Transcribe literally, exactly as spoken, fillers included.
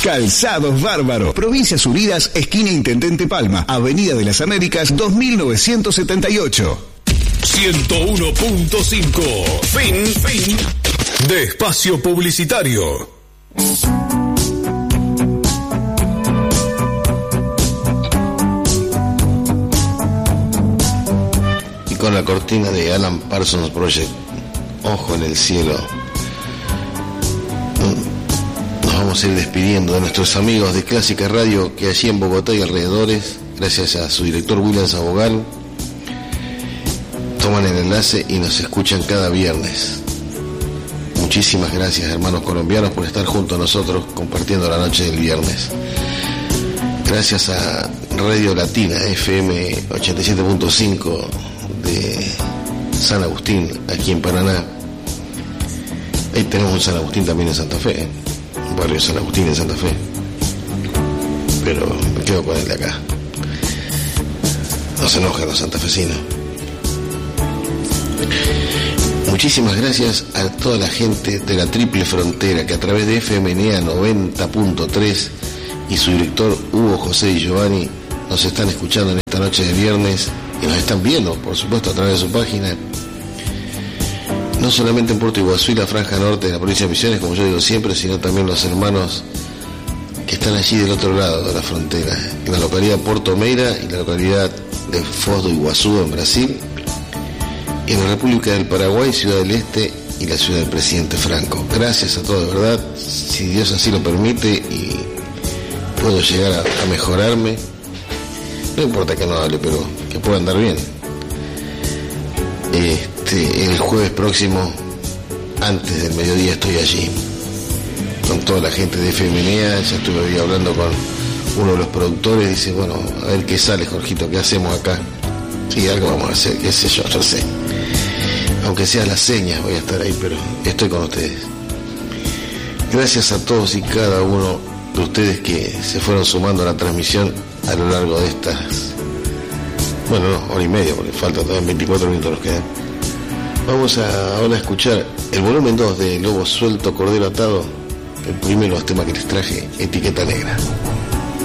Calzados Bárbaro, Provincias Unidas, esquina Intendente Palma, Avenida de las Américas, dos mil novecientos setenta y ocho. ciento uno punto cinco. Fin, fin de espacio publicitario. Y con la cortina de Alan Parsons Project, Ojo en el cielo, nos vamos a ir despidiendo de nuestros amigos de Clásica Radio, que allí en Bogotá y alrededores, gracias a su director William Sabogal, toman el enlace y nos escuchan cada viernes. Muchísimas gracias, hermanos colombianos, por estar junto a nosotros compartiendo la noche del viernes. Gracias a Radio Latina F M ochenta y siete punto cinco de San Agustín, aquí en Paraná. Ahí tenemos un San Agustín también en Santa Fe, ¿eh? Un barrio San Agustín en Santa Fe, pero me quedo con el de acá. No se enojan los santafesinos. Muchísimas gracias a toda la gente de la Triple Frontera, que a través de F M N A noventa punto tres y su director Hugo José y Giovanni nos están escuchando en esta noche de viernes y nos están viendo, por supuesto, a través de su página. No solamente en Puerto Iguazú y la franja norte de la provincia de Misiones, como yo digo siempre, sino también los hermanos que están allí del otro lado de la frontera, en la localidad de Porto Meira y la localidad de Foz do Iguazú, en Brasil, y en la República del Paraguay, Ciudad del Este y la ciudad del Presidente Franco. Gracias a todos, de verdad. Si Dios así lo permite y puedo llegar a, a mejorarme, no importa que no hable, pero que pueda andar bien. Este, el jueves próximo, antes del mediodía, estoy allí con toda la gente de F M N A. Ya estuve hoy hablando con uno de los productores. Dice, bueno, a ver qué sale, Jorgito, qué hacemos acá. Sí, algo vamos a hacer, qué sé yo, no sé. Aunque sea las señas, voy a estar ahí, pero estoy con ustedes. Gracias a todos y cada uno de ustedes que se fueron sumando a la transmisión a lo largo de estas, bueno, no, hora y media, porque falta todavía veinticuatro minutos nos quedan. Vamos a ahora a escuchar el volumen dos de Lobo Suelto, Cordero Atado, el primero de los temas que les traje, Etiqueta Negra.